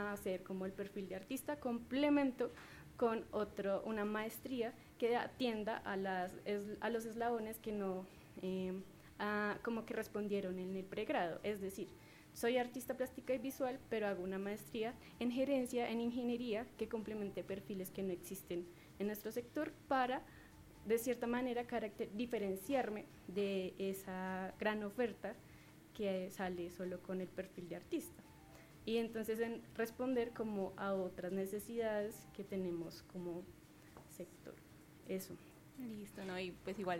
a hacer como el perfil de artista, complemento con una maestría que atienda a los eslabones que no como que respondieron en el pregrado, es decir, soy artista plástica y visual, pero hago una maestría en gerencia, en ingeniería, que complemente perfiles que no existen en nuestro sector para, de cierta manera, diferenciarme de esa gran oferta que sale solo con el perfil de artista. Y entonces en responder como a otras necesidades que tenemos como sector. Eso. Listo, ¿no? Y pues igual,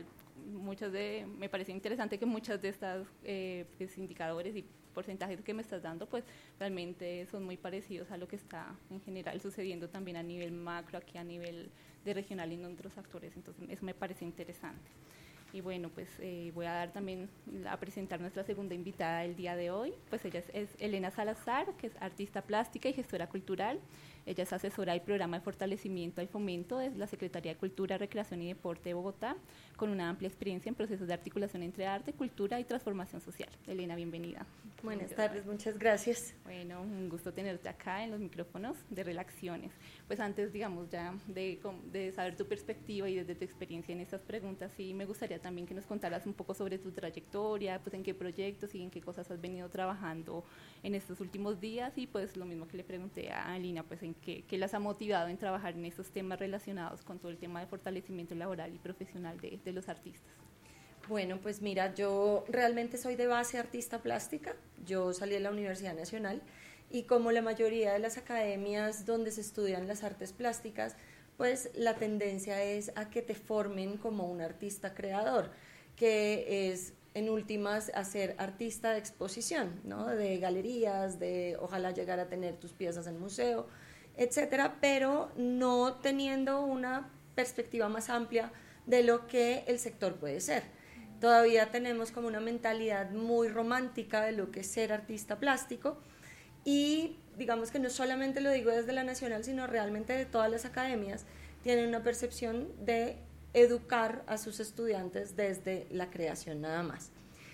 me parece interesante que muchas de estas pues, indicadores y porcentajes que me estás dando, pues realmente son muy parecidos a lo que está en general sucediendo también a nivel macro, aquí a nivel de regional y en otros actores, entonces eso me parece interesante. Y bueno, pues voy a dar también a presentar nuestra segunda invitada del día de hoy, pues ella es Elena Salazar, que es artista plástica y gestora cultural. Ella es asesora del programa de fortalecimiento al fomento de la Secretaría de Cultura, Recreación y Deporte de Bogotá, con una amplia experiencia en procesos de articulación entre arte, cultura y transformación social. Elena, bienvenida. Buenas tardes, muchas gracias. Bueno, un gusto tenerte acá en los micrófonos de Relaciones. Pues antes, digamos, ya de saber tu perspectiva y desde tu experiencia en estas preguntas, sí me gustaría también que nos contaras un poco sobre tu trayectoria, pues en qué proyectos y en qué cosas has venido trabajando en estos últimos días y pues lo mismo que le pregunté a Alina, pues en qué las ha motivado en trabajar en estos temas relacionados con todo el tema de fortalecimiento laboral y profesional de los artistas. Bueno, pues mira, yo realmente soy de base artista plástica, yo salí de la Universidad Nacional y como la mayoría de las academias donde se estudian las artes plásticas, pues la tendencia es a que te formen como un artista creador, que es en últimas a ser artista de exposición, ¿no? De galerías, de ojalá llegar a tener tus piezas en museo, etcétera, pero no teniendo una perspectiva más amplia de lo que el sector puede ser. Todavía tenemos como una mentalidad muy romántica de lo que es ser artista plástico y digamos que no solamente lo digo desde la Nacional, sino realmente de todas las academias tienen una percepción de educar a sus estudiantes desde la creación nada más.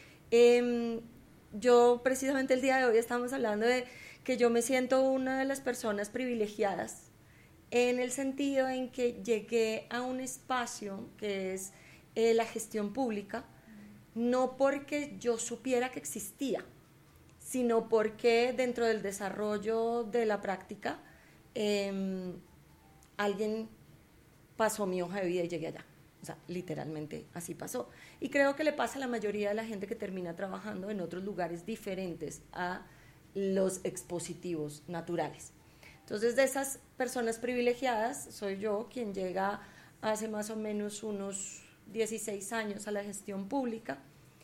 Yo precisamente el día de hoy estamos hablando de que yo me siento una de las personas privilegiadas en el sentido en que llegué a un espacio que es la gestión pública, no porque yo supiera que existía, sino porque dentro del desarrollo de la práctica alguien pasó mi hoja de vida y llegué allá. O sea, literalmente así pasó. Y creo que le pasa a la mayoría de la gente que termina trabajando en otros lugares diferentes a los expositivos naturales. Entonces, de esas personas privilegiadas, soy yo quien llega hace más o menos unos 16 años a la gestión pública,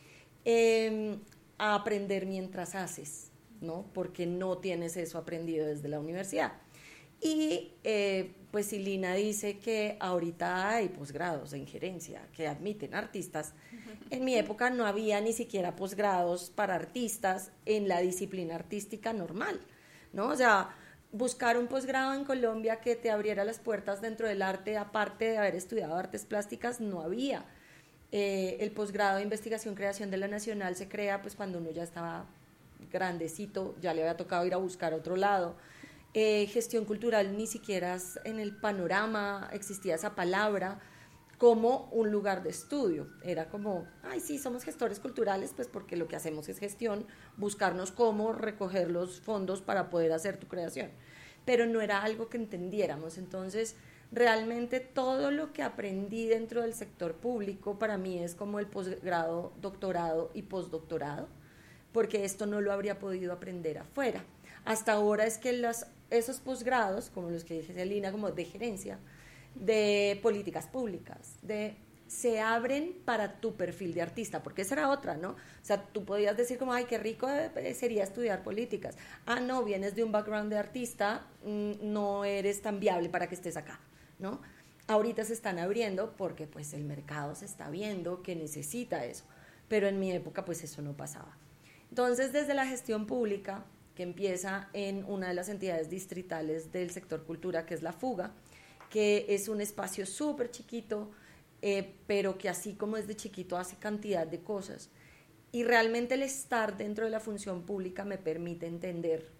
a aprender mientras haces, ¿no? Porque no tienes eso aprendido desde la universidad. Y pues si Lina dice que ahorita hay posgrados en gerencia que admiten artistas, en mi época no había ni siquiera posgrados para artistas en la disciplina artística normal, ¿no? O sea, buscar un posgrado en Colombia que te abriera las puertas dentro del arte, aparte de haber estudiado artes plásticas, no había. El posgrado de investigación creación de la Nacional se crea pues cuando uno ya estaba grandecito, ya le había tocado ir a buscar a otro lado. Gestión cultural ni siquiera en el panorama existía esa palabra como un lugar de estudio, era como, ay sí, somos gestores culturales, pues porque lo que hacemos es gestión, buscarnos cómo recoger los fondos para poder hacer tu creación, pero no era algo que entendiéramos. Entonces realmente todo lo que aprendí dentro del sector público para mí es como el posgrado, doctorado y postdoctorado, porque esto no lo habría podido aprender afuera. Hasta ahora es que esos posgrados, como los que dice Lina, como de gerencia, de políticas públicas, se abren para tu perfil de artista, porque esa era otra, ¿no? O sea, tú podías decir como, ay, qué rico sería estudiar políticas. Ah, no, vienes de un background de artista, no eres tan viable para que estés acá, ¿no? Ahorita se están abriendo porque pues el mercado se está viendo que necesita eso, pero en mi época pues eso no pasaba. Entonces, desde la gestión pública, que empieza en una de las entidades distritales del sector cultura, que es la Fuga, que es un espacio súper chiquito, pero que así como es de chiquito hace cantidad de cosas. Y realmente el estar dentro de la función pública me permite entender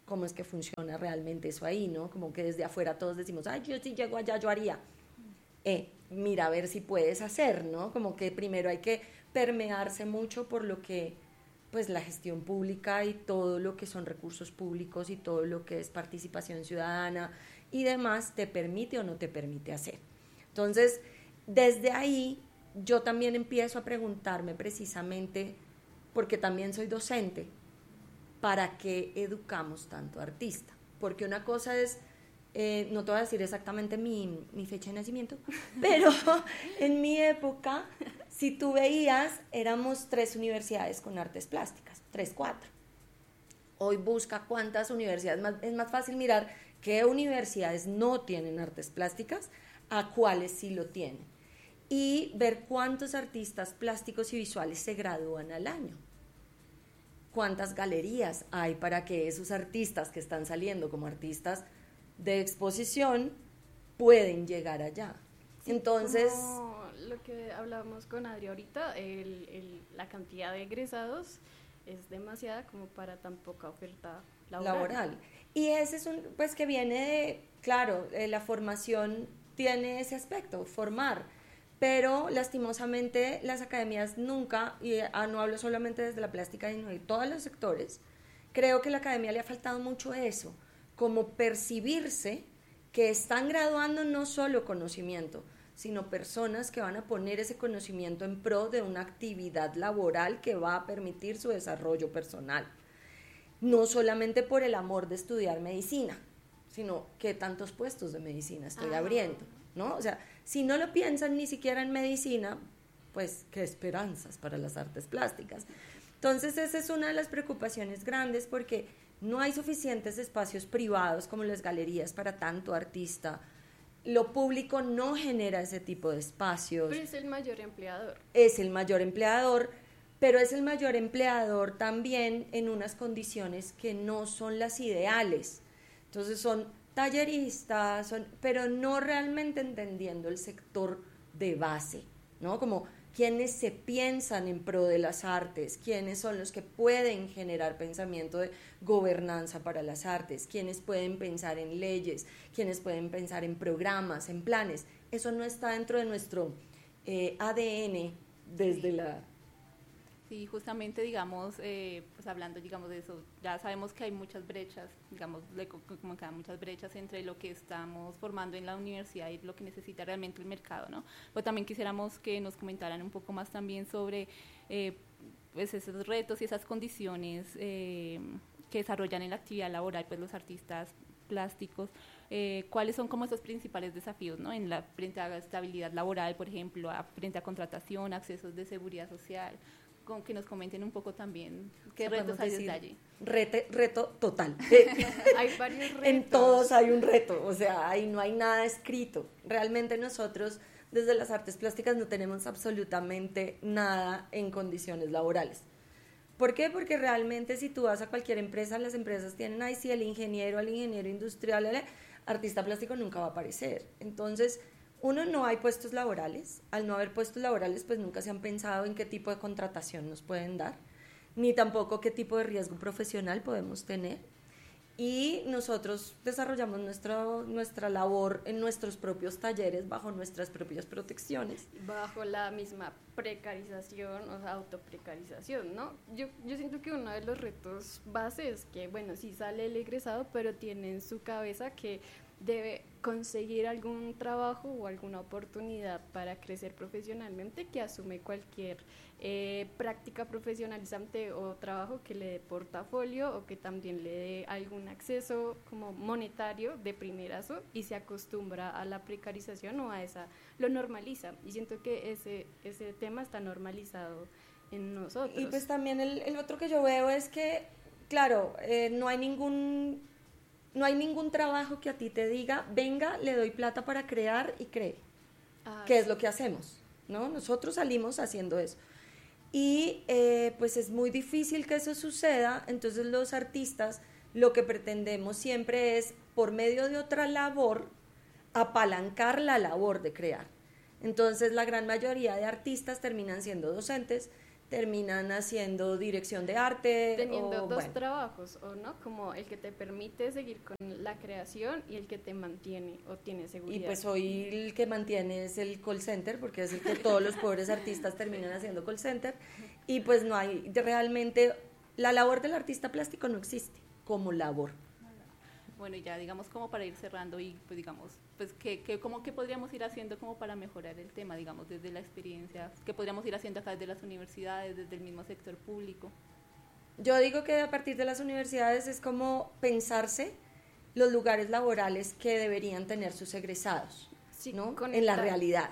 cómo es que funciona realmente eso ahí, ¿no? Como que desde afuera todos decimos, ay, yo si llego allá, yo haría. Mira a ver si puedes hacer, ¿no? Como que primero hay que permearse mucho por lo que, pues, la gestión pública y todo lo que son recursos públicos y todo lo que es participación ciudadana y demás te permite o no te permite hacer. Entonces, desde ahí yo también empiezo a preguntarme precisamente, porque también soy docente, ¿para qué educamos tanto artista? Porque una cosa es, no te voy a decir exactamente mi fecha de nacimiento, pero en mi época, si tú veías, éramos 3 universidades con artes plásticas, 3, 4. Hoy busca cuántas universidades, es más fácil mirar qué universidades no tienen artes plásticas, a cuáles sí lo tienen, y ver cuántos artistas plásticos y visuales se gradúan al año. ¿Cuántas galerías hay para que esos artistas que están saliendo como artistas de exposición pueden llegar allá? Sí, entonces, como lo que hablábamos con Adri ahorita, la cantidad de egresados es demasiada como para tan poca oferta laboral. Y ese es pues que viene de, claro, la formación tiene ese aspecto, formar, pero lastimosamente las academias nunca, y no hablo solamente desde la plástica, sino de todos los sectores, creo que a la academia le ha faltado mucho eso, como percibirse que están graduando no solo conocimiento, sino personas que van a poner ese conocimiento en pro de una actividad laboral que va a permitir su desarrollo personal. No solamente por el amor de estudiar medicina, sino qué tantos puestos de medicina estoy abriendo, ¿no? O sea, si no lo piensan ni siquiera en medicina, pues qué esperanzas para las artes plásticas. Entonces esa es una de las preocupaciones grandes, porque no hay suficientes espacios privados como las galerías para tanto artista. Lo público no genera ese tipo de espacios. Pero es el mayor empleador. Es el mayor empleador, pero es el mayor empleador también en unas condiciones que no son las ideales. Entonces son talleristas, pero no realmente entendiendo el sector de base, ¿no? Como quienes se piensan en pro de las artes, quiénes son los que pueden generar pensamiento de gobernanza para las artes, quienes pueden pensar en leyes, quienes pueden pensar en programas, en planes. Eso no está dentro de nuestro ADN desde la... Sí, justamente, digamos, pues hablando, digamos, de eso, ya sabemos que hay muchas brechas, digamos, como que hay muchas brechas entre lo que estamos formando en la universidad y lo que necesita realmente el mercado, ¿no? Pero también quisiéramos que nos comentaran un poco más también sobre pues esos retos y esas condiciones que desarrollan en la actividad laboral, pues los artistas plásticos, cuáles son como esos principales desafíos, ¿no? Frente a la estabilidad laboral, por ejemplo, frente a contratación, accesos de seguridad social, con que nos comenten un poco también qué retos hay desde allí. Reto total. Hay varios retos. En todos hay un reto, o sea, ahí no hay nada escrito. Realmente nosotros desde las artes plásticas no tenemos absolutamente nada en condiciones laborales. ¿Por qué? Porque realmente si tú vas a cualquier empresa, las empresas tienen ahí sí el ingeniero industrial, el artista plástico nunca va a aparecer. Entonces, no hay puestos laborales. Al no haber puestos laborales, pues nunca se han pensado en qué tipo de contratación nos pueden dar, ni tampoco qué tipo de riesgo profesional podemos tener. Y nosotros desarrollamos nuestra labor en nuestros propios talleres, bajo nuestras propias protecciones. Bajo la misma precarización, o sea, autoprecarización, ¿no? Yo siento que uno de los retos base es que, bueno, sí sale el egresado, pero tiene en su cabeza que debe conseguir algún trabajo o alguna oportunidad para crecer profesionalmente, que asume cualquier práctica profesionalizante o trabajo que le dé portafolio o que también le dé algún acceso como monetario de primerazo, y se acostumbra a la precarización o a esa, lo normaliza, y siento que ese tema está normalizado en nosotros. Y pues también el otro que yo veo es que, claro, no hay ningún trabajo que a ti te diga, venga, le doy plata para crear y cree, que es lo que hacemos, ¿no? Nosotros salimos haciendo eso. Y pues es muy difícil que eso suceda. Entonces los artistas lo que pretendemos siempre es, por medio de otra labor, apalancar la labor de crear. Entonces la gran mayoría de artistas terminan siendo docentes, terminan haciendo dirección de arte. Teniendo o, dos bueno, trabajos, ¿o no? Como el que te permite seguir con la creación y el que te mantiene o tiene seguridad. y pues hoy el que mantiene es el call center, porque es el que todos los pobres artistas terminan haciendo call center, y pues no hay, realmente, la labor del artista plástico no existe como labor. Bueno, y ya digamos como para ir cerrando y pues digamos, pues como que podríamos ir haciendo como para mejorar el tema, digamos, desde la experiencia, que podríamos ir haciendo acá desde las universidades, desde el mismo sector público. Yo digo que a partir de las universidades es como pensarse los lugares laborales que deberían tener sus egresados, Sí, ¿no? conectar. En la realidad.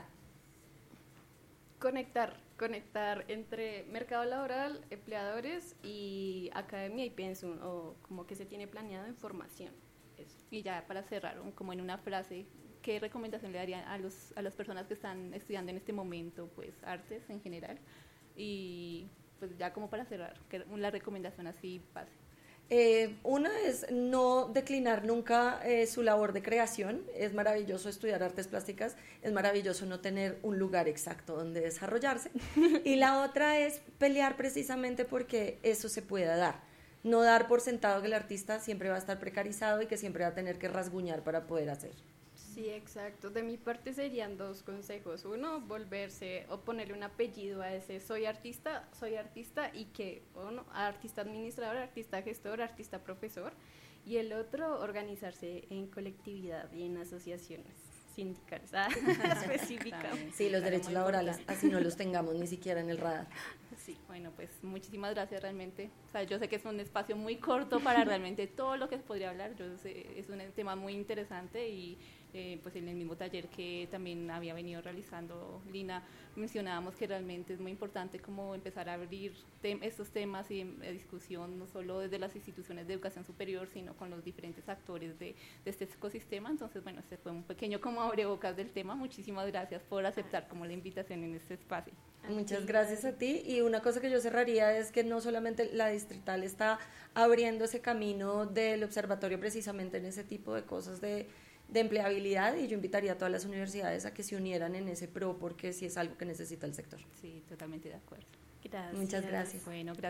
Conectar entre mercado laboral, empleadores y academia y pensum, o como que se tiene planeado en formación. Eso. Y ya para cerrar, como en una frase, ¿qué recomendación le darían a las personas que están estudiando en este momento, pues artes en general? Y pues ya como para cerrar, la recomendación así base. Una es no declinar nunca su labor de creación. Es maravilloso estudiar artes plásticas, es maravilloso no tener un lugar exacto donde desarrollarse. Y la otra es pelear precisamente porque eso se pueda dar. No dar por sentado que el artista siempre va a estar precarizado y que siempre va a tener que rasguñar para poder hacer. Sí, exacto. De mi parte serían dos consejos. Uno, volverse o ponerle un apellido a ese soy artista y que, uno, artista administrador, artista gestor, artista profesor. Y el otro, organizarse en colectividad y en asociaciones sindicales específicas. Sí, los derechos laborales, así no los tengamos ni siquiera en el radar. Sí, bueno, pues muchísimas gracias realmente. O sea, yo sé que es un espacio muy corto para realmente todo lo que se podría hablar. Yo sé, es un tema muy interesante y pues en el mismo taller que también había venido realizando Lina, mencionábamos que realmente es muy importante como empezar a abrir estos temas y discusión no solo desde las instituciones de educación superior, sino con los diferentes actores de este ecosistema. Entonces, bueno, este fue un pequeño como abrebocas del tema. Muchísimas gracias por aceptar como la invitación en este espacio. Muchas gracias a ti. Y una cosa que yo cerraría es que no solamente la distrital está abriendo ese camino del observatorio precisamente en ese tipo de cosas de empleabilidad, y yo invitaría a todas las universidades a que se unieran en ese pro, porque sí es algo que necesita el sector. Sí, totalmente de acuerdo. Gracias. Muchas gracias. Bueno, gracias.